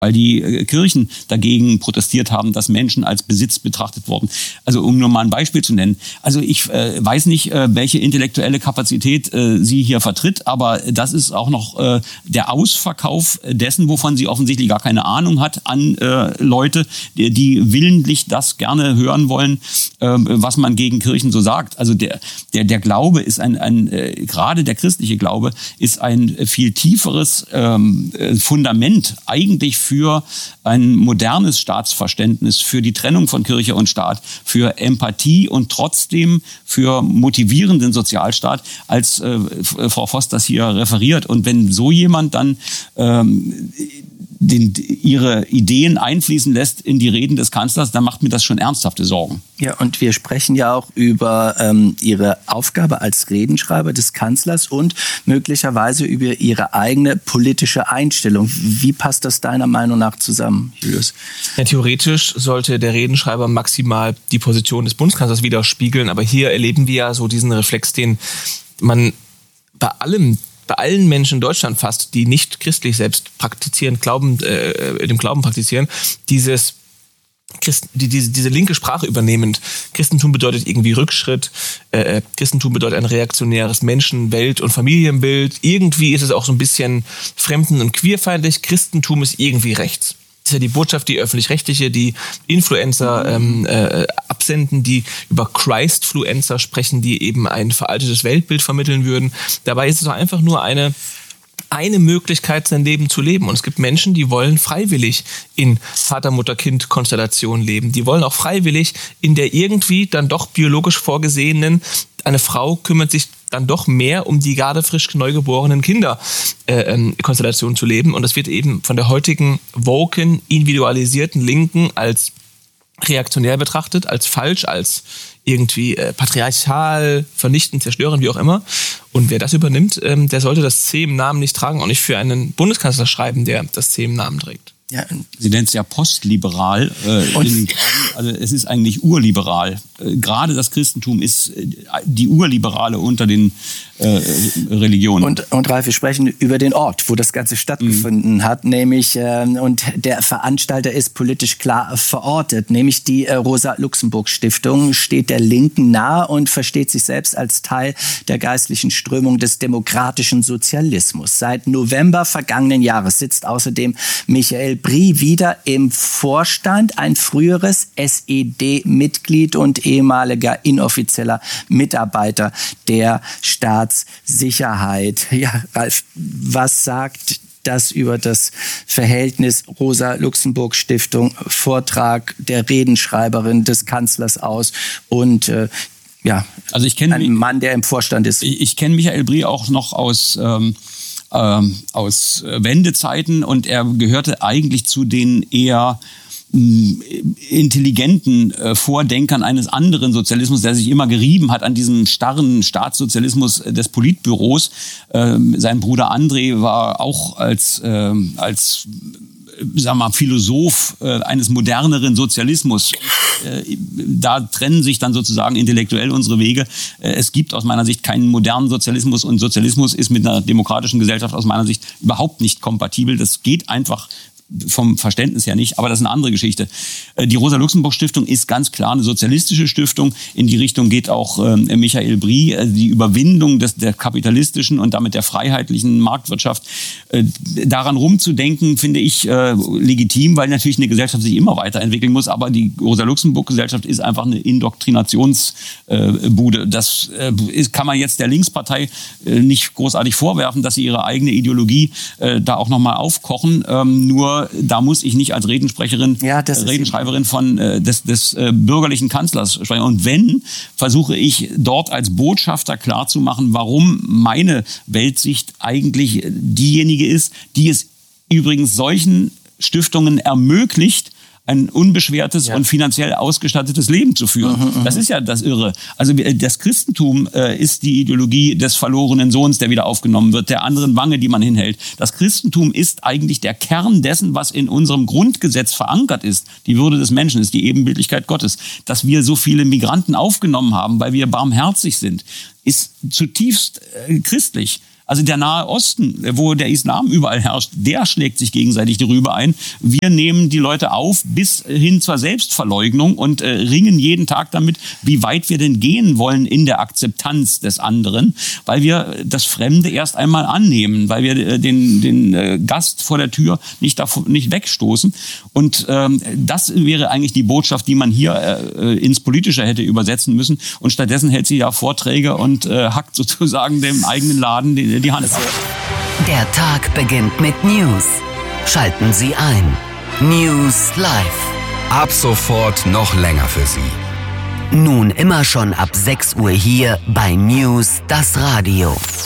weil die Kirchen dagegen protestiert haben, dass Menschen als Besitz betrachtet wurden. Also um nur mal ein Beispiel zu nennen. Also ich weiß nicht, welche intellektuelle Kapazität sie hier vertritt, aber das ist auch noch der Ausverkauf dessen, wovon sie offensichtlich gar keine Ahnung hat, an Leute, die willentlich das gerne hören wollen, was man gegen Kirchen so sagt. Also der Glaube ist gerade der christliche Glaube ist ein viel tieferes Fundament eigentlich für ein modernes Staatsverständnis, für die Trennung von Kirche und Staat, für Empathie und trotzdem für motivierenden Sozialstaat, als Frau Voss das hier referiert. Und wenn so jemand dann ihre Ideen einfließen lässt in die Reden des Kanzlers, dann macht mir das schon ernsthafte Sorgen. Ja, und wir sprechen ja auch über Ihre Aufgabe als Redenschreiber des Kanzlers und möglicherweise über Ihre eigene politische Einstellung. Wie passt das deiner Meinung nach zusammen, Julius? Ja, theoretisch sollte der Redenschreiber maximal die Position des Bundeskanzlers widerspiegeln, aber hier erleben wir ja so diesen Reflex, den man bei allen Menschen in Deutschland fast, die nicht christlich selbst praktizieren, dem Glauben praktizieren, diese linke Sprache übernehmend. Christentum bedeutet irgendwie Rückschritt, Christentum bedeutet ein reaktionäres Menschen-, Welt- und Familienbild. Irgendwie ist es auch so ein bisschen fremden- und queerfeindlich. Christentum ist irgendwie rechts. Das ist ja die Botschaft, die öffentlich-rechtliche, die Influencer absenden, die über Christfluencer sprechen, die eben ein veraltetes Weltbild vermitteln würden. Dabei ist es doch einfach nur eine Möglichkeit, sein Leben zu leben. Und es gibt Menschen, die wollen freiwillig in Vater-Mutter-Kind-Konstellation leben. Die wollen auch freiwillig in der irgendwie dann doch biologisch vorgesehenen, eine Frau kümmert sich dann doch mehr um die gerade frisch neugeborenen Kinder Konstellation zu leben. Und das wird eben von der heutigen woken, individualisierten Linken als reaktionär betrachtet, als falsch, als irgendwie patriarchal, vernichtend, zerstörend, wie auch immer. Und wer das übernimmt, der sollte das C im Namen nicht tragen, auch nicht für einen Bundeskanzler schreiben, der das C im Namen trägt. Ja. Sie nennt es ja postliberal. Also es ist eigentlich urliberal. Gerade das Christentum ist die Urliberale unter den Religionen. Und Ralf, wir sprechen über den Ort, wo das Ganze stattgefunden hat, nämlich, und der Veranstalter ist politisch klar verortet, nämlich die Rosa-Luxemburg-Stiftung steht der Linken nahe und versteht sich selbst als Teil der geistlichen Strömung des demokratischen Sozialismus. Seit November vergangenen Jahres sitzt außerdem Michael Brie wieder im Vorstand, ein früheres SED-Mitglied und ehemaliger inoffizieller Mitarbeiter der Staatssicherheit. Ja, Ralf, was sagt das über das Verhältnis Rosa-Luxemburg-Stiftung, Vortrag der Redenschreiberin des Kanzlers aus und also ein Mann, der im Vorstand ist? Ich kenne Michael Brie auch noch aus Wendezeiten und er gehörte eigentlich zu den eher intelligenten Vordenkern eines anderen Sozialismus, der sich immer gerieben hat an diesem starren Staatssozialismus des Politbüros. Sein Bruder André war auch als Philosoph eines moderneren Sozialismus. Da trennen sich dann sozusagen intellektuell unsere Wege. Es gibt aus meiner Sicht keinen modernen Sozialismus und Sozialismus ist mit einer demokratischen Gesellschaft aus meiner Sicht überhaupt nicht kompatibel. Das geht einfach vom Verständnis her nicht, aber das ist eine andere Geschichte. Die Rosa-Luxemburg-Stiftung ist ganz klar eine sozialistische Stiftung. In die Richtung geht auch Michael Brie, die Überwindung der kapitalistischen und damit der freiheitlichen Marktwirtschaft. Daran rumzudenken, finde ich legitim, weil natürlich eine Gesellschaft sich immer weiterentwickeln muss, aber die Rosa-Luxemburg-Gesellschaft ist einfach eine Indoktrinationsbude. Das kann man jetzt der Linkspartei nicht großartig vorwerfen, dass sie ihre eigene Ideologie da auch nochmal aufkochen. Nur da muss ich nicht als Redenschreiberin des bürgerlichen Kanzlers sprechen. Und wenn, versuche ich dort als Botschafter klarzumachen, warum meine Weltsicht eigentlich diejenige ist, die es übrigens solchen Stiftungen ermöglicht, ein unbeschwertes und finanziell ausgestattetes Leben zu führen. Das ist ja das Irre. Also das Christentum ist die Ideologie des verlorenen Sohns, der wieder aufgenommen wird, der anderen Wange, die man hinhält. Das Christentum ist eigentlich der Kern dessen, was in unserem Grundgesetz verankert ist. Die Würde des Menschen ist die Ebenbildlichkeit Gottes. Dass wir so viele Migranten aufgenommen haben, weil wir barmherzig sind, ist zutiefst christlich. Also der Nahe Osten, wo der Islam überall herrscht, der schlägt sich gegenseitig die Rübe ein. Wir nehmen die Leute auf bis hin zur Selbstverleugnung und ringen jeden Tag damit, wie weit wir denn gehen wollen in der Akzeptanz des anderen, weil wir das Fremde erst einmal annehmen, weil wir den Gast vor der Tür nicht wegstoßen. Und das wäre eigentlich die Botschaft, die man hier ins Politische hätte übersetzen müssen. Und stattdessen hält sie ja Vorträge und hackt sozusagen dem eigenen Laden die Hand ab. Der Tag beginnt mit News. Schalten Sie ein. News Live. Ab sofort noch länger für Sie. Nun immer schon ab 6 Uhr hier bei News, das Radio.